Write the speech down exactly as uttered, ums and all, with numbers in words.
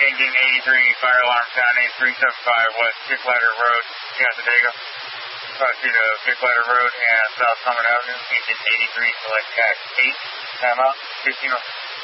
Engine eighty-three, fire alarm sounding, three seventy-five West Kick Ladder Road, Casadega. Five feet of Kick Ladder Road and South Summit Avenue, Engine eighty-three, select Cat eight, time out, fifteen oh.